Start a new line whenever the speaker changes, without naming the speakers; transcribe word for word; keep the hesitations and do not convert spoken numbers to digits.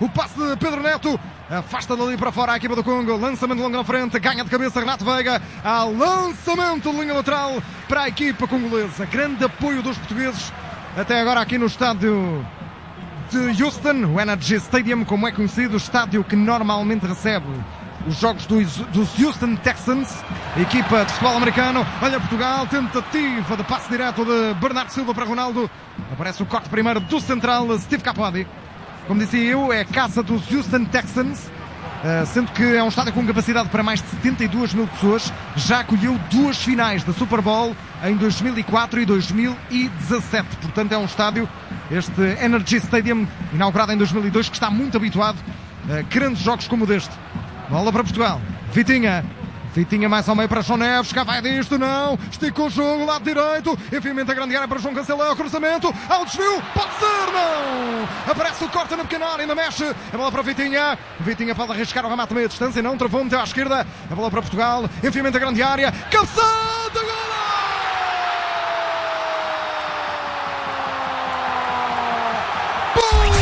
O passe de Pedro Neto afasta dali para fora a equipa do Congo. Lançamento longo na frente, ganha de cabeça Renato Veiga. Há lançamento de linha lateral para a equipa congolesa. Grande apoio dos portugueses até agora aqui no estádio de Houston, o Energy Stadium, como é conhecido, o estádio que normalmente recebe os jogos dos, dos Houston Texans, equipa de futebol americano. Olha Portugal, tentativa de passe direto de Bernardo Silva para Ronaldo. Aparece o corte primeiro do central Steve Capodi. Como dizia eu, é a casa dos Houston Texans, sendo que é um estádio com capacidade para mais de setenta e duas mil pessoas. Já acolheu duas finais da Super Bowl em dois mil e quatro e dois mil e dezassete. Portanto, é um estádio, este Energy Stadium, inaugurado em dois mil e dois, que está muito habituado a grandes jogos como deste. Bola para Portugal. Vitinha. Vitinha mais ao meio para João Neves. Cá vai disto, não. Esticou o jogo, lado direito. Enfiamento a grande área para João Cancelo. Cruzamento. Há o desvio. Pode ser, não. Aparece o corte na pequena área, ainda mexe. A bola para Vitinha. Vitinha pode arriscar o remate a meia distância. Não travou, meteu à esquerda. A bola para Portugal. Enfiamento a grande área. Cabeçada, gol! Boom!